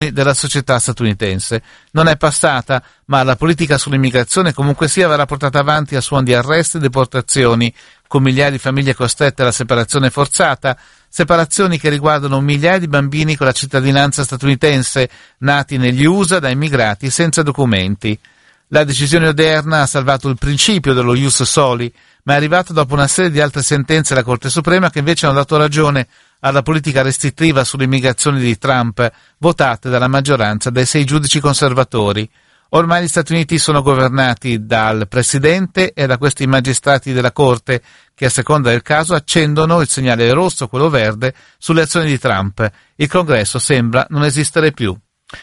decisioni della società statunitense. Non è passata, ma la politica sull'immigrazione comunque sia verrà portata avanti a suon di arresti e deportazioni, con migliaia di famiglie costrette alla separazione forzata, separazioni che riguardano migliaia di bambini con la cittadinanza statunitense, nati negli USA da immigrati senza documenti. La decisione odierna ha salvato il principio dello ius soli, ma è arrivata dopo una serie di altre sentenze della Corte Suprema che invece hanno dato ragione alla politica restrittiva sull'immigrazione di Trump, votate dalla maggioranza dei 6 giudici conservatori. Ormai gli Stati Uniti sono governati dal Presidente e da questi magistrati della Corte che, a seconda del caso, accendono il segnale rosso, quello verde, sulle azioni di Trump. Il Congresso sembra non esistere più.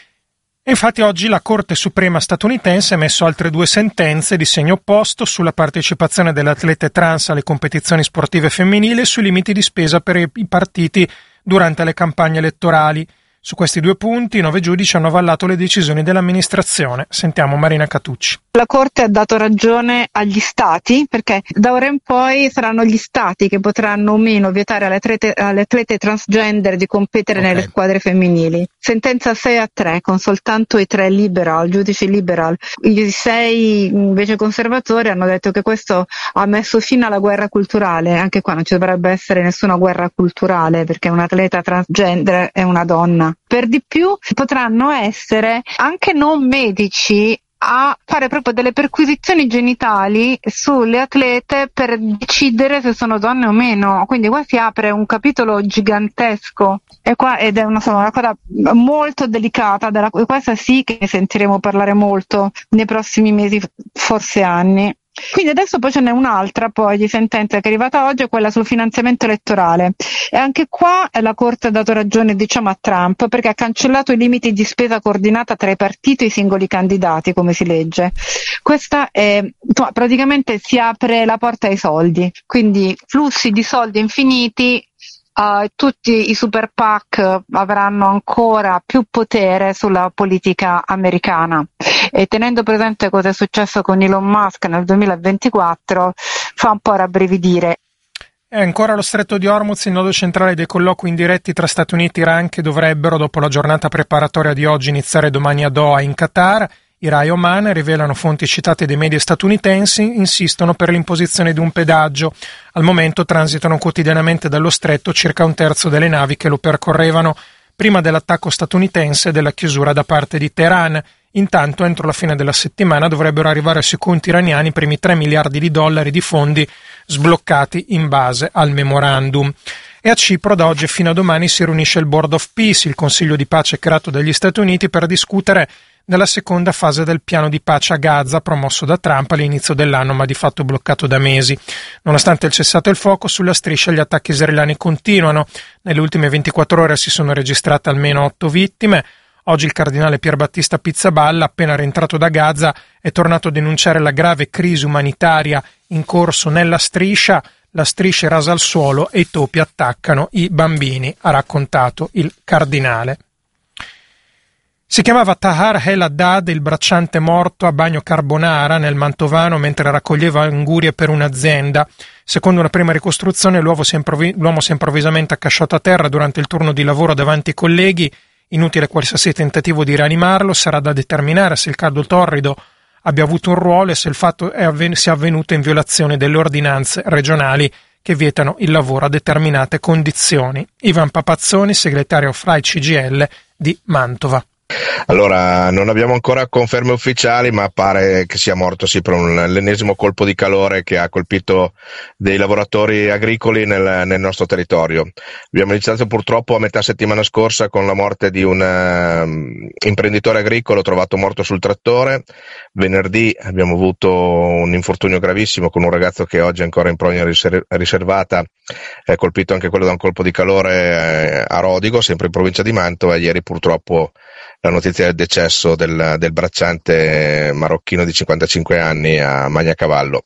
Infatti oggi la Corte Suprema statunitense ha emesso altre 2 sentenze di segno opposto sulla partecipazione delle atlete trans alle competizioni sportive femminili e sui limiti di spesa per i partiti durante le campagne elettorali. Su questi 2 punti i 9 giudici hanno avallato le decisioni dell'amministrazione. Sentiamo Marina Catucci. La Corte ha dato ragione agli Stati, perché da ora in poi saranno gli Stati che potranno o meno vietare alle atlete transgender di competere nelle squadre femminili. Sentenza 6-3, con soltanto i 3 giudici liberal. I 6 invece conservatori hanno detto che questo ha messo fine alla guerra culturale. Anche qua non ci dovrebbe essere nessuna guerra culturale, perché un atleta transgender è una donna. Per di più potranno essere anche non medici a fare proprio delle perquisizioni genitali sulle atlete per decidere se sono donne o meno. Quindi qua si apre un capitolo gigantesco ed è una cosa molto delicata, questa sì che ne sentiremo parlare molto nei prossimi mesi, forse anni. Quindi adesso poi ce n'è un'altra poi di sentenza che è arrivata oggi, è quella sul finanziamento elettorale, e anche qua la Corte ha dato ragione a Trump, perché ha cancellato i limiti di spesa coordinata tra i partiti e i singoli candidati, come si legge. Questa è praticamente si apre la porta ai soldi, quindi flussi di soldi infiniti. Tutti i super PAC avranno ancora più potere sulla politica americana, e tenendo presente cosa è successo con Elon Musk nel 2024 fa un po' rabbrividire. È ancora lo stretto di Hormuz, il nodo centrale dei colloqui indiretti tra Stati Uniti e Iran, che dovrebbero, dopo la giornata preparatoria di oggi, iniziare domani a Doha in Qatar. Iran e Oman, rivelano fonti citate dai media statunitensi, insistono per l'imposizione di un pedaggio. Al momento transitano quotidianamente dallo stretto circa un terzo delle navi che lo percorrevano prima dell'attacco statunitense e della chiusura da parte di Teheran. Intanto, entro la fine della settimana dovrebbero arrivare sui conti iraniani i primi $3 miliardi di fondi sbloccati in base al memorandum. E a Cipro da oggi fino a domani si riunisce il Board of Peace, il Consiglio di pace creato dagli Stati Uniti per discutere della seconda fase del piano di pace a Gaza promosso da Trump all'inizio dell'anno, ma di fatto bloccato da mesi. Nonostante il cessato il fuoco, sulla striscia gli attacchi israeliani continuano. Nelle ultime 24 ore si sono registrate almeno 8 vittime. Oggi il cardinale Pierbattista Pizzaballa, appena rientrato da Gaza, è tornato a denunciare la grave crisi umanitaria in corso nella striscia. La striscia è rasa al suolo e i topi attaccano i bambini, ha raccontato il cardinale. Si chiamava Tahar El-Haddad, il bracciante morto a Bagno Carbonara, nel Mantovano, mentre raccoglieva angurie per un'azienda. Secondo una prima ricostruzione, l'uomo si è improvvisamente accasciato a terra durante il turno di lavoro davanti ai colleghi. Inutile qualsiasi tentativo di rianimarlo, sarà da determinare se il caldo torrido abbia avuto un ruolo e se il fatto sia avvenuto in violazione delle ordinanze regionali che vietano il lavoro a determinate condizioni. Ivan Papazzoni, segretario FLAI CGIL di Mantova. Allora, non abbiamo ancora conferme ufficiali, ma pare che sia morto per l'ennesimo colpo di calore che ha colpito dei lavoratori agricoli nel nostro territorio. Abbiamo iniziato purtroppo a metà settimana scorsa con la morte di un imprenditore agricolo trovato morto sul trattore. Venerdì abbiamo avuto un infortunio gravissimo con un ragazzo che oggi è ancora in prognosi riservata, è colpito anche quello da un colpo di calore a Rodigo, sempre in provincia di Mantova. Ieri purtroppo la notizia del decesso del bracciante marocchino di 55 anni a Magnacavallo.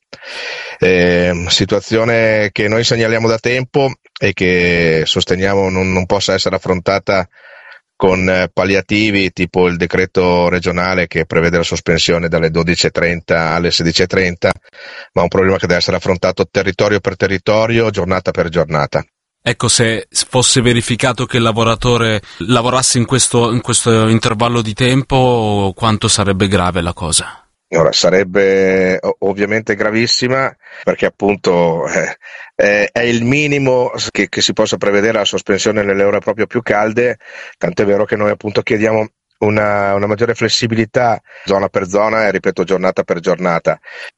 Situazione che noi segnaliamo da tempo e che sosteniamo non possa essere affrontata con palliativi tipo il decreto regionale che prevede la sospensione dalle 12.30 alle 16.30, ma un problema che deve essere affrontato territorio per territorio, giornata per giornata. Ecco, se fosse verificato che il lavoratore lavorasse in questo intervallo di tempo, quanto sarebbe grave la cosa? Ora, sarebbe ovviamente gravissima, perché appunto è il minimo che si possa prevedere la sospensione nelle ore proprio più calde, tant'è vero che noi appunto chiediamo una maggiore flessibilità zona per zona e, ripeto, giornata per giornata.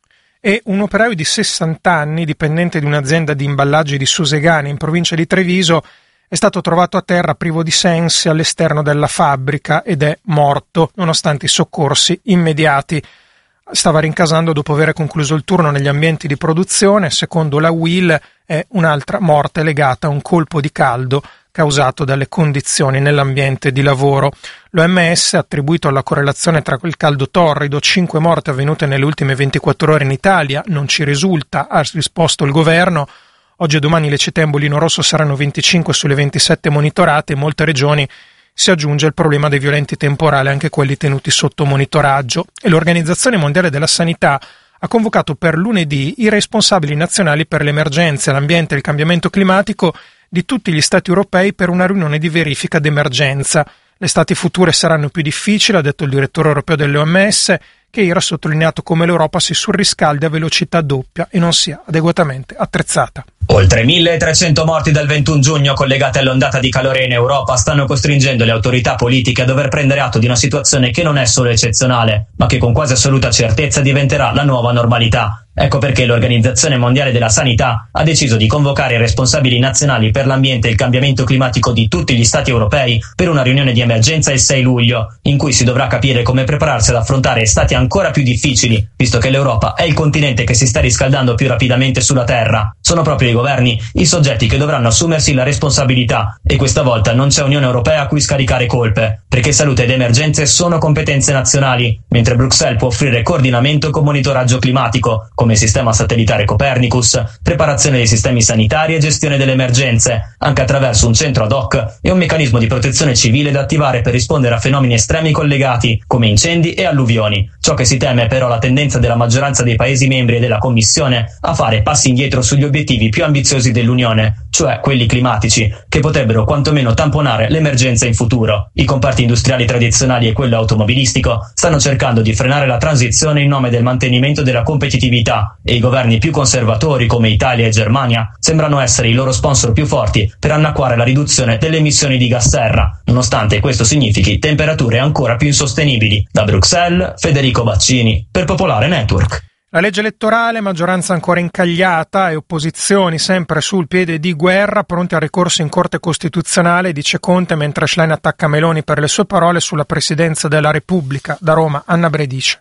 E un operaio di 60 anni, dipendente di un'azienda di imballaggi di Susegana in provincia di Treviso, è stato trovato a terra privo di sensi all'esterno della fabbrica ed è morto, nonostante i soccorsi immediati. Stava rincasando dopo aver concluso il turno negli ambienti di produzione. Secondo la UIL è un'altra morte legata a un colpo di caldo causato dalle condizioni nell'ambiente di lavoro. L'OMS ha attribuito alla correlazione tra quel caldo torrido 5 morti avvenute nelle ultime 24 ore in Italia. Non ci risulta, ha risposto il governo. Oggi e domani le città in bollino rosso saranno 25 sulle 27 monitorate. In molte regioni si aggiunge il problema dei violenti temporali, anche quelli tenuti sotto monitoraggio. E l'Organizzazione Mondiale della Sanità ha convocato per lunedì i responsabili nazionali per le emergenze, l'ambiente e il cambiamento climatico di tutti gli Stati europei per una riunione di verifica d'emergenza. Le estati future saranno più difficili, ha detto il direttore europeo dell'OMS, che ieri ha sottolineato come l'Europa si surriscaldi a velocità doppia e non sia adeguatamente attrezzata. Oltre 1.300 morti dal 21 giugno collegate all'ondata di calore in Europa stanno costringendo le autorità politiche a dover prendere atto di una situazione che non è solo eccezionale, ma che con quasi assoluta certezza diventerà la nuova normalità. Ecco perché l'Organizzazione Mondiale della Sanità ha deciso di convocare i responsabili nazionali per l'ambiente e il cambiamento climatico di tutti gli Stati europei per una riunione di emergenza il 6 luglio, in cui si dovrà capire come prepararsi ad affrontare estati ancora più difficili, visto che l'Europa è il continente che si sta riscaldando più rapidamente sulla Terra. Sono proprio i governi i soggetti che dovranno assumersi la responsabilità, e questa volta non c'è Unione Europea a cui scaricare colpe, perché salute ed emergenze sono competenze nazionali, mentre Bruxelles può offrire coordinamento con monitoraggio climatico, come sistema satellitare Copernicus, preparazione dei sistemi sanitari e gestione delle emergenze, anche attraverso un centro ad hoc e un meccanismo di protezione civile da attivare per rispondere a fenomeni estremi collegati, come incendi e alluvioni. Ciò che si teme è però la tendenza della maggioranza dei Paesi membri e della Commissione a fare passi indietro sugli obiettivi più ambiziosi dell'Unione, cioè quelli climatici, che potrebbero quantomeno tamponare l'emergenza in futuro. I comparti industriali tradizionali e quello automobilistico stanno cercando di frenare la transizione in nome del mantenimento della competitività, e i governi più conservatori come Italia e Germania sembrano essere i loro sponsor più forti per annacquare la riduzione delle emissioni di gas serra, nonostante questo significhi temperature ancora più insostenibili. Da Bruxelles, Federico Baccini, per Popolare Network. La legge elettorale, maggioranza ancora incagliata e opposizioni sempre sul piede di guerra, pronti al ricorso in Corte Costituzionale, dice Conte, mentre Schlein attacca Meloni per le sue parole sulla Presidenza della Repubblica. Da Roma, Anna Bredice.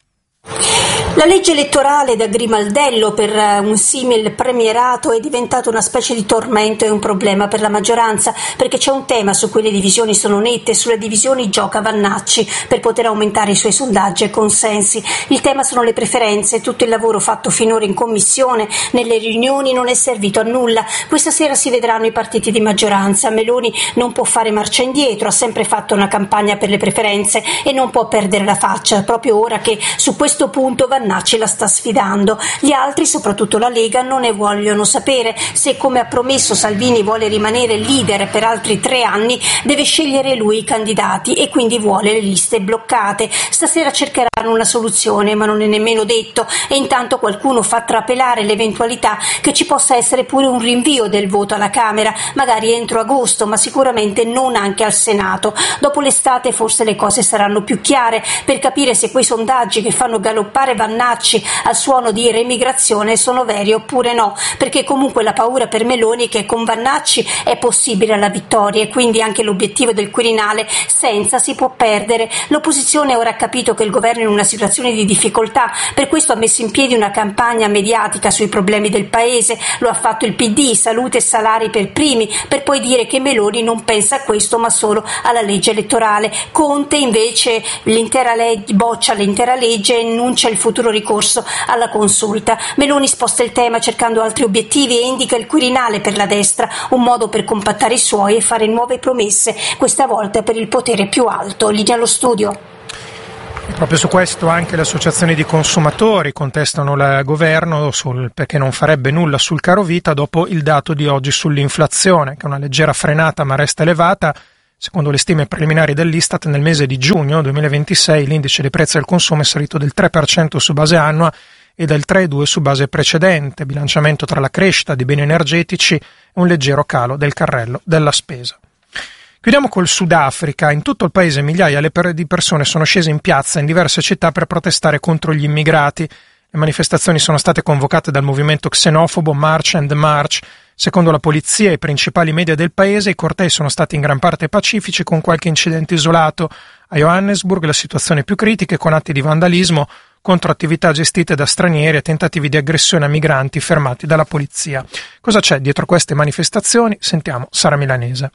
La legge elettorale da grimaldello per un simil premierato è diventata una specie di tormento e un problema per la maggioranza, perché c'è un tema su cui le divisioni sono nette. Sulle divisioni gioca Vannacci per poter aumentare i suoi sondaggi e consensi. Il tema sono le preferenze. Tutto il lavoro fatto finora in commissione, nelle riunioni, non è servito a nulla. Questa sera si vedranno i partiti di maggioranza. Meloni non può fare marcia indietro, ha sempre fatto una campagna per le preferenze e non può perdere la faccia, proprio ora che su questo punto Vannacci la sta sfidando. Gli altri, soprattutto la Lega, non ne vogliono sapere. Se, come ha promesso, Salvini vuole rimanere leader per altri 3 anni, deve scegliere lui i candidati e quindi vuole le liste bloccate. Stasera cercheranno una soluzione, ma non è nemmeno detto, e intanto qualcuno fa trapelare l'eventualità che ci possa essere pure un rinvio del voto alla Camera, magari entro agosto, ma sicuramente non anche al Senato. Dopo l'estate forse le cose saranno più chiare per capire se quei sondaggi che fanno galoppare Vannacci al suono di remigrazione sono veri oppure no, perché comunque la paura per Meloni è che con Vannacci è possibile la vittoria e quindi anche l'obiettivo del Quirinale senza si può perdere. L'opposizione ora ha capito che il governo è in una situazione di difficoltà, per questo ha messo in piedi una campagna mediatica sui problemi del paese. Lo ha fatto il PD, salute e salari per primi, per poi dire che Meloni non pensa a questo ma solo alla legge elettorale. Conte invece boccia l'intera legge e enuncia il futuro ricorso alla consulta. Meloni sposta il tema cercando altri obiettivi e indica il Quirinale per la destra, un modo per compattare i suoi e fare nuove promesse, questa volta per il potere più alto. Linea allo studio. E proprio su questo anche le associazioni di consumatori contestano il governo perché non farebbe nulla sul caro vita dopo il dato di oggi sull'inflazione, che è una leggera frenata ma resta elevata. Secondo le stime preliminari dell'Istat, nel mese di giugno 2026 l'indice dei prezzi al consumo è salito del 3% su base annua e del 3,2% su base precedente, bilanciamento tra la crescita dei beni energetici e un leggero calo del carrello della spesa. Chiudiamo col Sudafrica. In tutto il paese migliaia di persone sono scese in piazza in diverse città per protestare contro gli immigrati. Le manifestazioni sono state convocate dal movimento xenofobo March and March. Secondo la polizia e i principali media del paese, i cortei sono stati in gran parte pacifici, con qualche incidente isolato. A Johannesburg la situazione è più critica, con atti di vandalismo contro attività gestite da stranieri e tentativi di aggressione a migranti fermati dalla polizia. Cosa c'è dietro queste manifestazioni? Sentiamo Sara Milanese.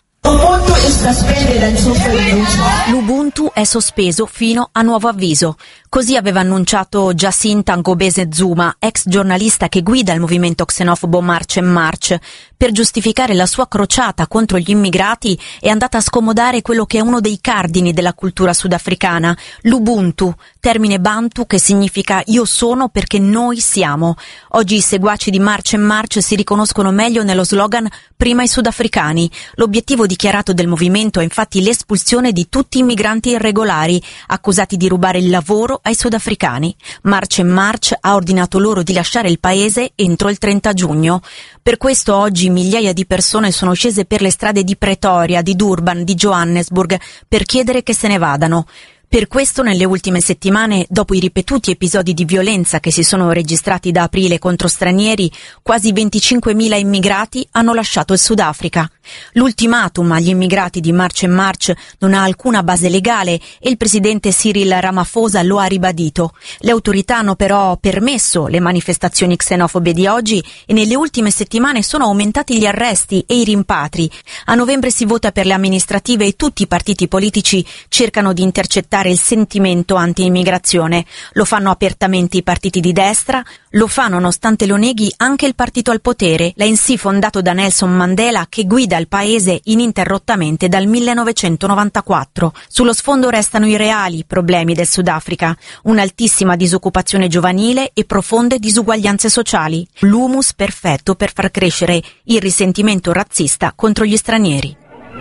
L'Ubuntu è sospeso fino a nuovo avviso. Così aveva annunciato Jacinta Ngobese Zuma, ex giornalista che guida il movimento xenofobo March and March. Per giustificare la sua crociata contro gli immigrati è andata a scomodare quello che è uno dei cardini della cultura sudafricana, l'Ubuntu, termine bantu che significa io sono perché noi siamo. Oggi i seguaci di March and March si riconoscono meglio nello slogan prima i sudafricani. L'obiettivo dichiarato del movimento è infatti l'espulsione di tutti i migranti irregolari accusati di rubare il lavoro ai sudafricani. March and March ha ordinato loro di lasciare il paese entro il 30 giugno. Per questo oggi migliaia di persone sono scese per le strade di Pretoria, di Durban, di Johannesburg per chiedere che se ne vadano. Per questo nelle ultime settimane, dopo i ripetuti episodi di violenza che si sono registrati da aprile contro stranieri, quasi 25.000 immigrati hanno lasciato il Sudafrica. L'ultimatum agli immigrati di March and March non ha alcuna base legale e il presidente Cyril Ramaphosa lo ha ribadito. Le autorità hanno però permesso le manifestazioni xenofobe di oggi e nelle ultime settimane sono aumentati gli arresti e i rimpatri. A novembre si vota per le amministrative e tutti i partiti politici cercano di intercettare il sentimento anti-immigrazione. Lo fanno apertamente i partiti di destra, lo fa nonostante lo neghi anche il partito al potere, l'ANC fondato da Nelson Mandela, che guida il paese ininterrottamente dal 1994. Sullo sfondo restano i reali problemi del Sudafrica, un'altissima disoccupazione giovanile e profonde disuguaglianze sociali, l'humus perfetto per far crescere il risentimento razzista contro gli stranieri.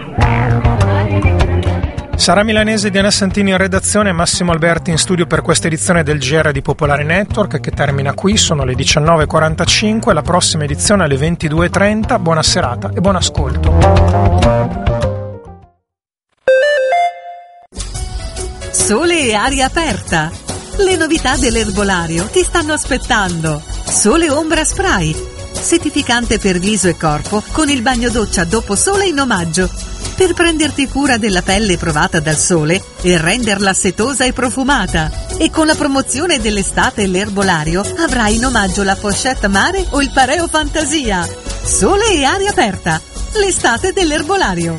Sara Milanese, Diana Santini in redazione, Massimo Alberti in studio per questa edizione del GR di Popolare Network che termina qui, sono le 19.45, la prossima edizione alle 22.30, buona serata e buon ascolto. Sole e aria aperta, le novità dell'erbolario ti stanno aspettando. Sole Ombra Spray, settificante per viso e corpo con il bagno doccia dopo sole in omaggio, per prenderti cura della pelle provata dal sole e renderla setosa e profumata. E con la promozione dell'estate e l'erbolario avrai in omaggio la pochette mare o il pareo fantasia. Sole e aria aperta, l'estate dell'erbolario.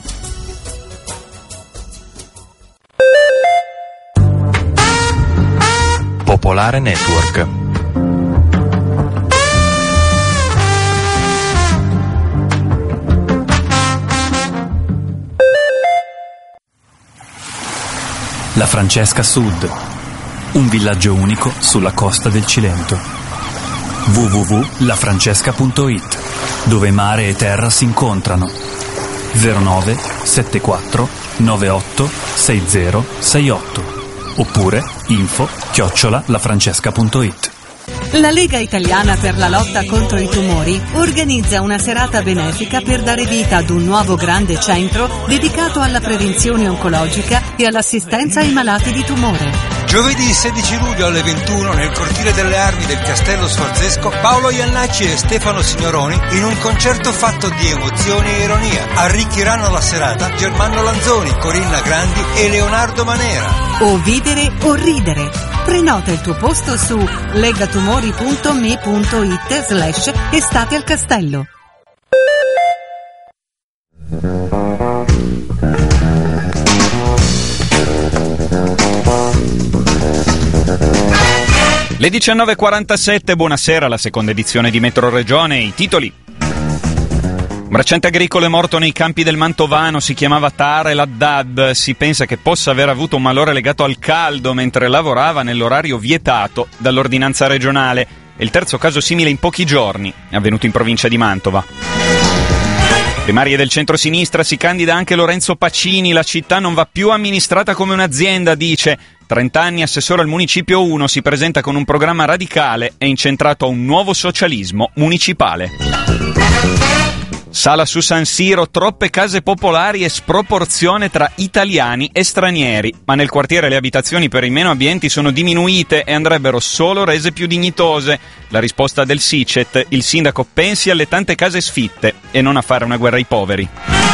Popolare Network. La Francesca Sud, un villaggio unico sulla costa del Cilento. www.lafrancesca.it, dove mare e terra si incontrano. 09 74 98 60 68 oppure info@lafrancesca.it. La Lega Italiana per la lotta contro i tumori organizza una serata benefica per dare vita ad un nuovo grande centro dedicato alla prevenzione oncologica e all'assistenza ai malati di tumore. Giovedì 16 luglio alle 21 nel cortile delle armi del Castello Sforzesco, Paolo Iannacci e Stefano Signoroni in un concerto fatto di emozioni e ironia. Arricchiranno la serata Germano Lanzoni, Corinna Grandi e Leonardo Manera. O vivere o ridere. Prenota il tuo posto su legatumori.me.it/estate al castello. Le 19.47, buonasera, la seconda edizione di Metro Regione, i titoli. Un bracciante agricolo è morto nei campi del Mantovano, si chiamava Tahar El Haddad. Si pensa che possa aver avuto un malore legato al caldo mentre lavorava nell'orario vietato dall'ordinanza regionale. È il terzo caso simile in pochi giorni, è avvenuto in provincia di Mantova. Primarie del centro-sinistra, si candida anche Lorenzo Pacini. La città non va più amministrata come un'azienda, dice. 30 anni, assessore al Municipio 1, si presenta con un programma radicale e incentrato a un nuovo socialismo municipale. Sala su San Siro, troppe case popolari e sproporzione tra italiani e stranieri, ma nel quartiere le abitazioni per i meno abbienti sono diminuite e andrebbero solo rese più dignitose. La risposta del SICET: il sindaco pensi alle tante case sfitte e non a fare una guerra ai poveri.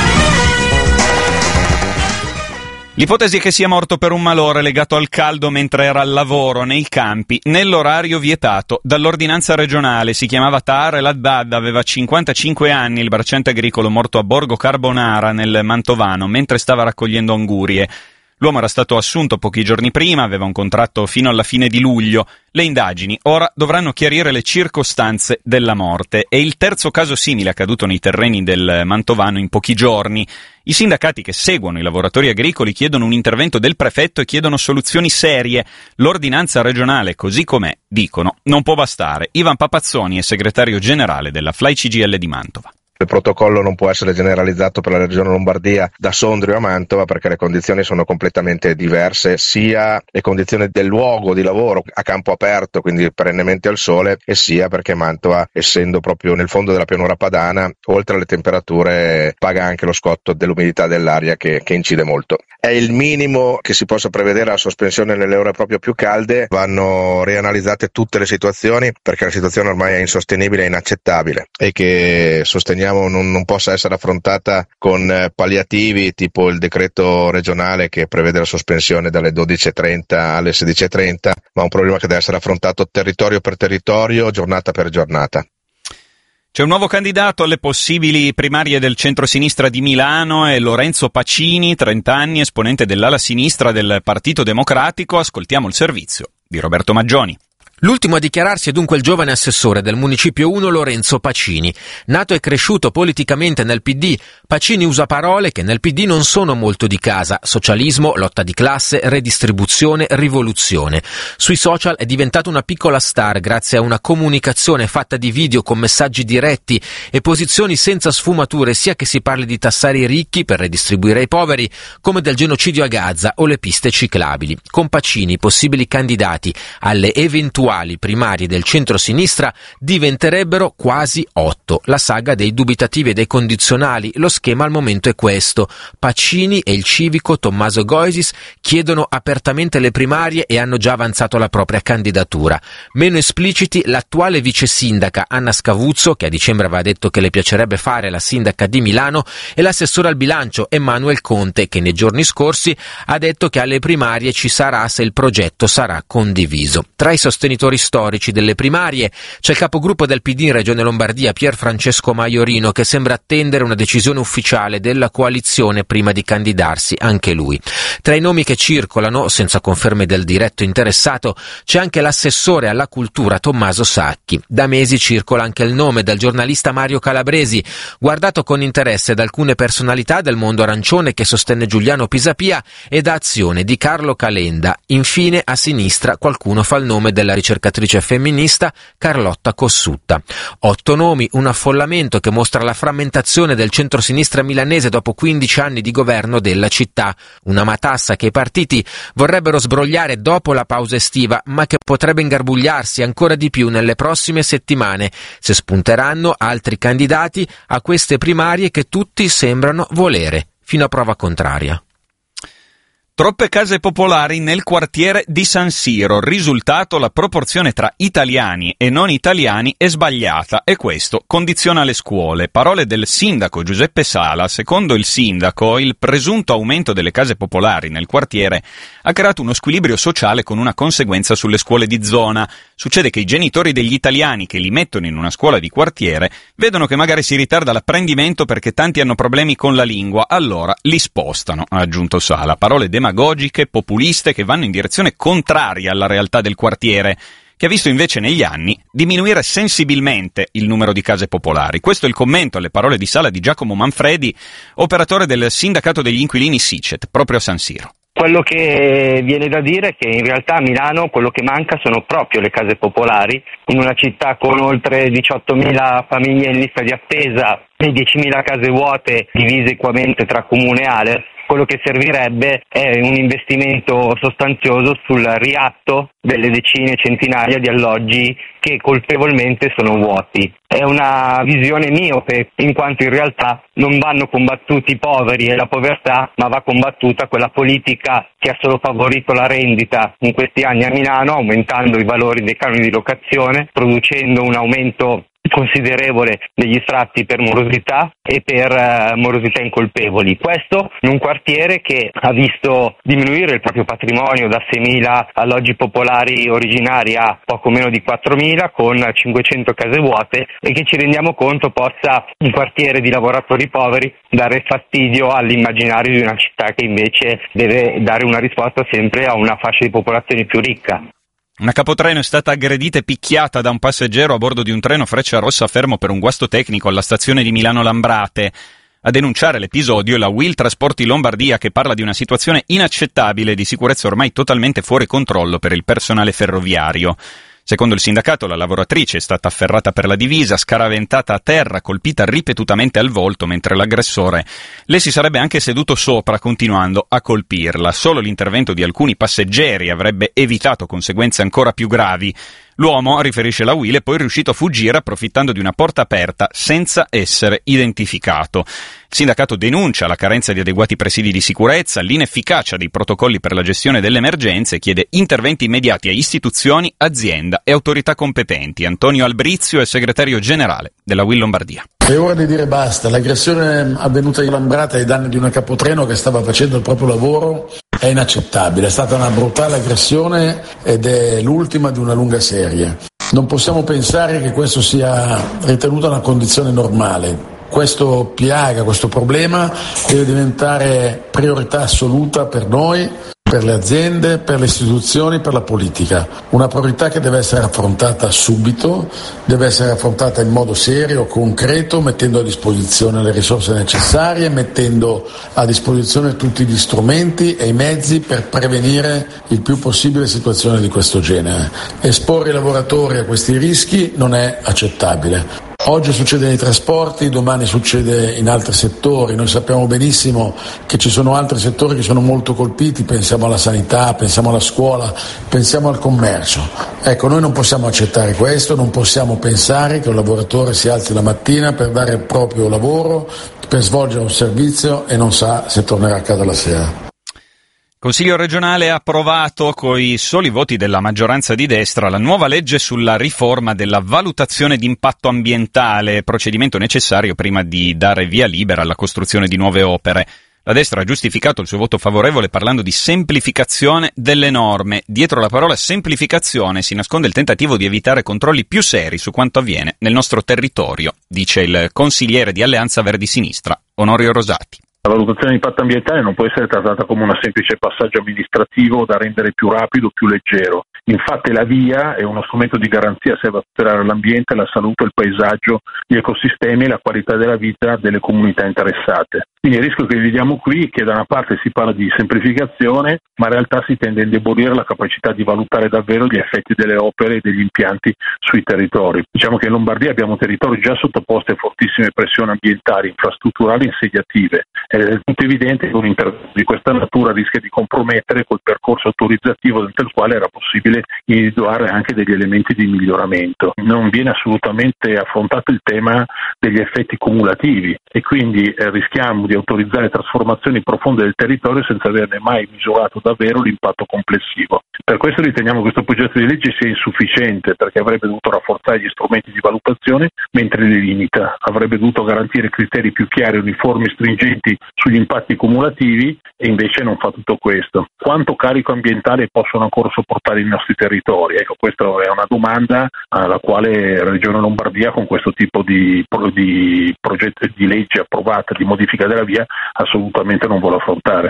L'ipotesi è che sia morto per un malore legato al caldo mentre era al lavoro nei campi, nell'orario vietato dall'ordinanza regionale. Si chiamava Tahar El Haddad, aveva 55 anni, il bracciante agricolo morto a Borgo Carbonara nel Mantovano mentre stava raccogliendo angurie. L'uomo era stato assunto pochi giorni prima, aveva un contratto fino alla fine di luglio. Le indagini ora dovranno chiarire le circostanze della morte. È il terzo caso simile accaduto nei terreni del Mantovano in pochi giorni. I sindacati che seguono i lavoratori agricoli chiedono un intervento del prefetto e chiedono soluzioni serie. L'ordinanza regionale, così com'è, dicono, non può bastare. Ivan Papazzoni è segretario generale della FLAI CGIL di Mantova. Il protocollo non può essere generalizzato per la regione Lombardia da Sondrio a Mantova, perché le condizioni sono completamente diverse, sia le condizioni del luogo di lavoro a campo aperto, quindi perennemente al sole, e sia perché Mantova, essendo proprio nel fondo della pianura padana, oltre alle temperature paga anche lo scotto dell'umidità dell'aria che incide molto. È il minimo che si possa prevedere la sospensione nelle ore proprio più calde. Vanno rianalizzate tutte le situazioni, perché la situazione ormai è insostenibile e inaccettabile, e che sosteniamo non possa essere affrontata con palliativi tipo il decreto regionale che prevede la sospensione dalle 12.30 alle 16.30, ma un problema che deve essere affrontato territorio per territorio, giornata per giornata. C'è un nuovo candidato alle possibili primarie del centro-sinistra di Milano, è Lorenzo Pacini, 30 anni, esponente dell'ala sinistra del Partito Democratico. Ascoltiamo il servizio di Roberto Maggioni. L'ultimo a dichiararsi è dunque il giovane assessore del Municipio 1 Lorenzo Pacini. Nato e cresciuto politicamente nel PD, Pacini usa parole che nel PD non sono molto di casa: socialismo, lotta di classe, redistribuzione, rivoluzione. Sui social è diventato una piccola star grazie a una comunicazione fatta di video con messaggi diretti e posizioni senza sfumature, sia che si parli di tassare i ricchi per redistribuire ai poveri, come del genocidio a Gaza o le piste ciclabili. Con Pacini, possibili candidati alle eventuali primarie del centro-sinistra diventerebbero quasi 8. La saga dei dubitativi e dei condizionali. Lo schema al momento è questo: Pacini e il civico Tommaso Goisis chiedono apertamente le primarie e hanno già avanzato la propria candidatura. Meno espliciti l'attuale vice sindaca Anna Scavuzzo, che a dicembre aveva detto che le piacerebbe fare la sindaca di Milano, e l'assessore al bilancio Emanuel Conte, che nei giorni scorsi ha detto che alle primarie ci sarà se il progetto sarà condiviso. Tra i sostenitori storici delle primarie c'è il capogruppo del PD in Regione Lombardia, Pier Francesco Maiorino, che sembra attendere una decisione ufficiale della coalizione prima di candidarsi anche lui. Tra i nomi che circolano, senza conferme del diretto interessato, c'è anche l'assessore alla cultura Tommaso Sacchi. Da mesi circola anche il nome del giornalista Mario Calabresi, guardato con interesse da alcune personalità del mondo arancione che sostenne Giuliano Pisapia e da Azione di Carlo Calenda. Infine, a sinistra qualcuno fa il nome della ricercatrice femminista Carlotta Cossutta. 8 nomi, un affollamento che mostra la frammentazione del centro-sinistra milanese dopo 15 anni di governo della città. Una matassa che i partiti vorrebbero sbrogliare dopo la pausa estiva, ma che potrebbe ingarbugliarsi ancora di più nelle prossime settimane, se spunteranno altri candidati a queste primarie che tutti sembrano volere, fino a prova contraria. Troppe case popolari nel quartiere di San Siro. Risultato: la proporzione tra italiani e non italiani è sbagliata e questo condiziona le scuole. Parole del sindaco Giuseppe Sala. Secondo il sindaco, il presunto aumento delle case popolari nel quartiere ha creato uno squilibrio sociale con una conseguenza sulle scuole di zona. Succede che i genitori degli italiani che li mettono in una scuola di quartiere vedono che magari si ritarda l'apprendimento perché tanti hanno problemi con la lingua, allora li spostano, ha aggiunto Sala. Parole demagogiche, populiste, che vanno in direzione contraria alla realtà del quartiere. che ha visto invece negli anni diminuire sensibilmente il numero di case popolari. Questo è il commento alle parole di Sala di Giacomo Manfredi, operatore del sindacato degli inquilini SICET, proprio a San Siro. Quello che viene da dire è che in realtà a Milano quello che manca sono proprio le case popolari. In una città con oltre 18.000 famiglie in lista di attesa e 10.000 case vuote divise equamente tra comune e ALER, quello che servirebbe è un investimento sostanzioso sul riatto delle decine, centinaia di alloggi che colpevolmente sono vuoti. È una visione miope, in quanto in realtà non vanno combattuti i poveri e la povertà, ma va combattuta quella politica che ha solo favorito la rendita in questi anni a Milano, aumentando i valori dei canoni di locazione, producendo un aumento considerevole degli sfratti per morosità e per morosità incolpevoli. Questo in un quartiere che ha visto diminuire il proprio patrimonio da 6.000 alloggi popolari originari a poco meno di 4.000, con 500 case vuote, e che ci rendiamo conto possa un quartiere di lavoratori poveri dare fastidio all'immaginario di una città che invece deve dare una risposta sempre a una fascia di popolazione più ricca. Una capotreno è stata aggredita e picchiata da un passeggero a bordo di un treno Frecciarossa fermo per un guasto tecnico alla stazione di Milano Lambrate. A denunciare l'episodio è la Will Trasporti Lombardia, che parla di una situazione inaccettabile di sicurezza ormai totalmente fuori controllo per il personale ferroviario. Secondo il sindacato, la lavoratrice è stata afferrata per la divisa, scaraventata a terra, colpita ripetutamente al volto, mentre l'aggressore le si sarebbe anche seduto sopra, continuando a colpirla. Solo l'intervento di alcuni passeggeri avrebbe evitato conseguenze ancora più gravi. L'uomo, riferisce la Will, è poi riuscito a fuggire approfittando di una porta aperta senza essere identificato. Il sindacato denuncia la carenza di adeguati presidi di sicurezza, l'inefficacia dei protocolli per la gestione delle emergenze e chiede interventi immediati a istituzioni, azienda e autorità competenti. Antonio Albrizio è segretario generale della Will Lombardia. È ora di dire basta. L'aggressione avvenuta in Lambrate ai danni di una capotreno che stava facendo il proprio lavoro è inaccettabile. È stata una brutale aggressione ed è l'ultima di una lunga serie. Non possiamo pensare che questo sia ritenuta una condizione normale. Questo piaga, questo problema deve diventare priorità assoluta per noi, per le aziende, per le istituzioni, per la politica. Una priorità che deve essere affrontata subito, deve essere affrontata in modo serio, concreto, mettendo a disposizione le risorse necessarie, mettendo a disposizione tutti gli strumenti e i mezzi per prevenire il più possibile situazioni di questo genere. Esporre i lavoratori a questi rischi non è accettabile. Oggi succede nei trasporti, domani succede in altri settori. Noi sappiamo benissimo che ci sono altri settori che sono molto colpiti, pensiamo alla sanità, pensiamo alla scuola, pensiamo al commercio. Ecco, noi non possiamo accettare questo, non possiamo pensare che un lavoratore si alzi la mattina per dare il proprio lavoro, per svolgere un servizio e non sa se tornerà a casa la sera. Consiglio regionale ha approvato coi soli voti della maggioranza di destra la nuova legge sulla riforma della valutazione di impatto ambientale, procedimento necessario prima di dare via libera alla costruzione di nuove opere. La destra ha giustificato il suo voto favorevole parlando di semplificazione delle norme. Dietro la parola semplificazione si nasconde il tentativo di evitare controlli più seri su quanto avviene nel nostro territorio, dice il consigliere di Alleanza Verdi Sinistra, Onorio Rosati. La valutazione di impatto ambientale non può essere trattata come un semplice passaggio amministrativo da rendere più rapido, più leggero. Infatti la VIA è uno strumento di garanzia, serve a tutelare l'ambiente, la salute, il paesaggio, gli ecosistemi e la qualità della vita delle comunità interessate. Quindi il rischio che vediamo qui è che da una parte si parla di semplificazione, ma in realtà si tende a indebolire la capacità di valutare davvero gli effetti delle opere e degli impianti sui territori. Diciamo che in Lombardia abbiamo territori già sottoposti a fortissime pressioni ambientali, infrastrutturali e insediative. Ed è del tutto evidente che un intervento di questa natura rischia di compromettere quel percorso autorizzativo dentro il quale era possibile individuare anche degli elementi di miglioramento. Non viene assolutamente affrontato il tema degli effetti cumulativi e quindi rischiamo di autorizzare trasformazioni profonde del territorio senza averne mai misurato davvero l'impatto complessivo. Per questo riteniamo che questo progetto di legge sia insufficiente, perché avrebbe dovuto rafforzare gli strumenti di valutazione mentre li limita, avrebbe dovuto garantire criteri più chiari, uniformi e stringenti sugli impatti cumulativi e invece non fa tutto questo. Quanto carico ambientale possono ancora sopportare i nostri territori? Ecco, questa è una domanda alla quale la Regione Lombardia con questo tipo di progetto di legge approvata di modifica della VIA assolutamente non vuole affrontare.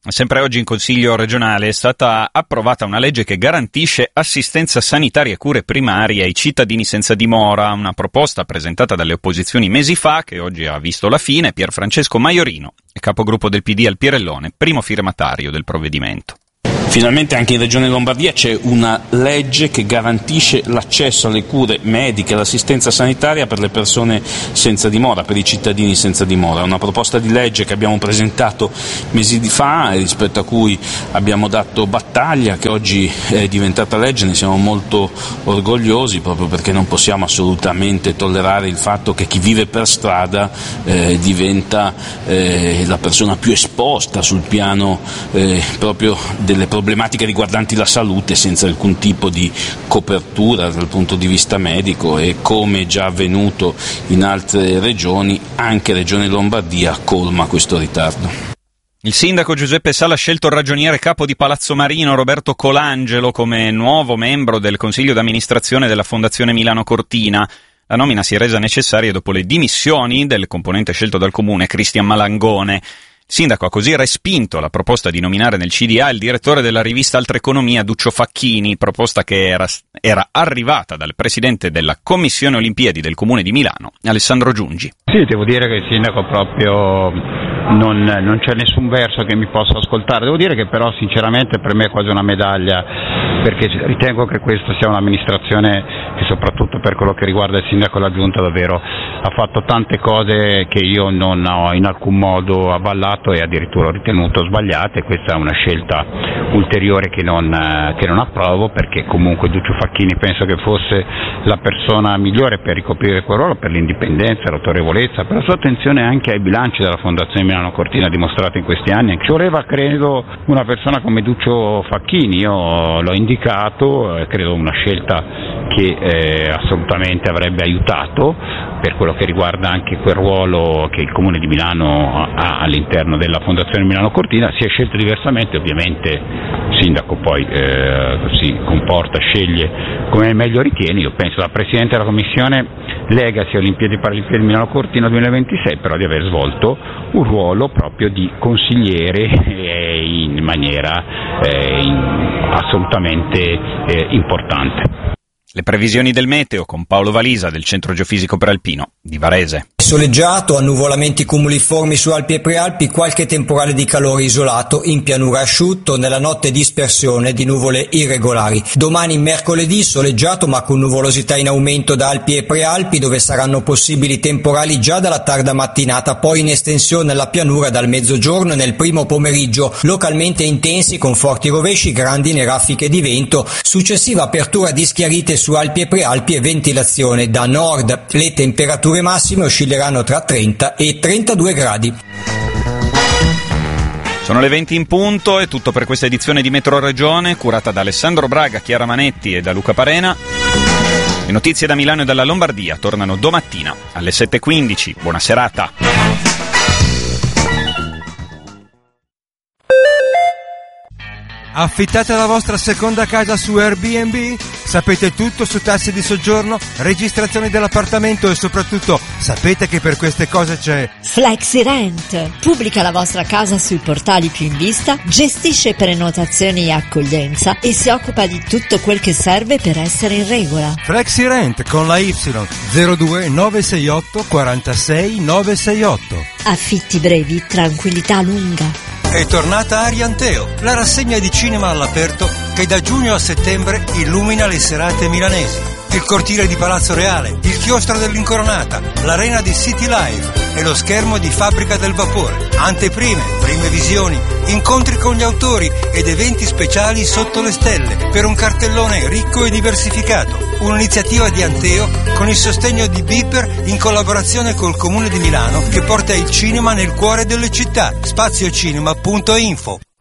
Sempre oggi in Consiglio regionale è stata approvata una legge che garantisce assistenza sanitaria e cure primarie ai cittadini senza dimora, una proposta presentata dalle opposizioni mesi fa che oggi ha visto la fine. Pierfrancesco Maiorino, capogruppo del PD al Pirellone, primo firmatario del provvedimento. Finalmente anche in Regione Lombardia c'è una legge che garantisce l'accesso alle cure mediche e all'assistenza sanitaria per le persone senza dimora, per i cittadini senza dimora. Una proposta di legge che abbiamo presentato mesi fa e rispetto a cui abbiamo dato battaglia, che oggi è diventata legge. Ne siamo molto orgogliosi, proprio perché non possiamo assolutamente tollerare il fatto che chi vive per strada diventa la persona più esposta sul piano proprio delle problematiche riguardanti la salute, senza alcun tipo di copertura dal punto di vista medico, e come già avvenuto in altre regioni, anche Regione Lombardia colma questo ritardo. Il sindaco Giuseppe Sala ha scelto il ragioniere capo di Palazzo Marino Roberto Colangelo come nuovo membro del consiglio d'amministrazione della Fondazione Milano Cortina. La nomina si è resa necessaria dopo le dimissioni del componente scelto dal comune Cristian Malangone. Il sindaco ha così respinto la proposta di nominare nel CDA il direttore della rivista Altra Economia, Duccio Facchini, proposta che era arrivata dal presidente della Commissione Olimpiadi del Comune di Milano, Alessandro Giungi. Sì, devo dire che il sindaco proprio non c'è nessun verso che mi possa ascoltare. Devo dire che però sinceramente per me è quasi una medaglia, perché ritengo che questa sia un'amministrazione che, soprattutto per quello che riguarda il sindaco e la giunta, davvero ha fatto tante cose che io non ho in alcun modo avallato e addirittura ho ritenuto sbagliate. Questa è una scelta ulteriore che non approvo, perché comunque Duccio Facchini penso che fosse la persona migliore per ricoprire quel ruolo, per l'indipendenza, l'autorevolezza, per la sua attenzione anche ai bilanci della Fondazione Milano Cortina dimostrata in questi anni. Ci voleva, credo, una persona come Duccio Facchini. Io l'ho indicato, credo una scelta che assolutamente avrebbe aiutato per quello che riguarda anche quel ruolo che il Comune di Milano ha all'interno della Fondazione Milano Cortina. Si è scelto diversamente, ovviamente il sindaco poi si comporta, sceglie come meglio ritiene. Io penso da Presidente della Commissione Legacy Olimpiadi Paralimpiadi Milano Cortina 2026 però di aver svolto un ruolo proprio di consigliere in maniera assolutamente importante. Le previsioni del meteo con Paolo Valisa del Centro Geofisico Prealpino di Varese. Soleggiato, annuvolamenti cumuliformi su Alpi e Prealpi, qualche temporale di calore isolato, in pianura asciutto, nella notte dispersione di nuvole irregolari. Domani mercoledì soleggiato ma con nuvolosità in aumento da Alpi e Prealpi, dove saranno possibili temporali già dalla tarda mattinata, poi in estensione alla pianura dal mezzogiorno e nel primo pomeriggio, localmente intensi con forti rovesci, grandine e raffiche di vento, successiva apertura di schiarite su Alpi e Prealpi e ventilazione da nord. Le temperature massime oscilleranno tra 30 e 32 gradi. Sono le 20 in punto, è tutto per questa edizione di Metro Regione, curata da Alessandro Braga, Chiara Manetti e da Luca Parena. Le notizie da Milano e dalla Lombardia tornano domattina alle 7:15. Buona serata. Affittate la vostra seconda casa su Airbnb? Sapete tutto su tassi di soggiorno, registrazioni dell'appartamento e soprattutto sapete che per queste cose c'è FlexiRent. Pubblica la vostra casa sui portali più in vista, gestisce prenotazioni e accoglienza e si occupa di tutto quel che serve per essere in regola. FlexiRent con la Y 02 968 46 968. Affitti brevi, tranquillità lunga. È tornata Arianteo, la rassegna di cinema all'aperto che da giugno a settembre illumina le serate milanesi. Il cortile di Palazzo Reale, il chiostro dell'Incoronata, l'arena di City Life e lo schermo di Fabbrica del Vapore. Anteprime, prime visioni, incontri con gli autori ed eventi speciali sotto le stelle per un cartellone ricco e diversificato. Un'iniziativa di Anteo con il sostegno di Beeper in collaborazione col Comune di Milano che porta il cinema nel cuore delle città. Spaziocinema.info